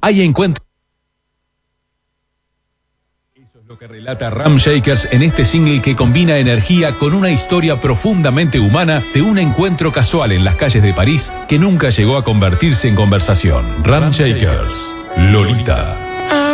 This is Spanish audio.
hay encuentro. Eso es lo que relata Ram Shakers en este single que combina energía con una historia profundamente humana de un encuentro casual en las calles de París que nunca llegó a convertirse en conversación. Ram Shakers, Lolita.